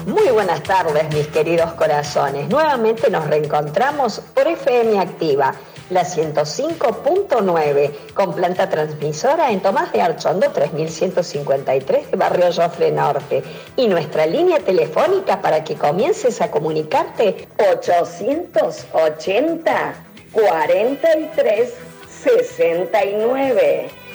Muy buenas tardes, mis queridos corazones. Nuevamente nos reencontramos por FM Activa, la 105.9, con planta transmisora en Tomás de Archondo 3153 de Barrio Jofre Norte. Y nuestra línea telefónica para que comiences a comunicarte, 880 43 69.